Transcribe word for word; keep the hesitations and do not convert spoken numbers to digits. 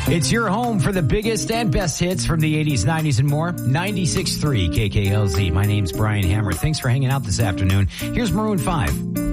It's your home for the biggest and best hits from the eighties, nineties, and more. ninety-six point three K K L Z. My name's Brian Hammer. Thanks for hanging out this afternoon. Here's Maroon five.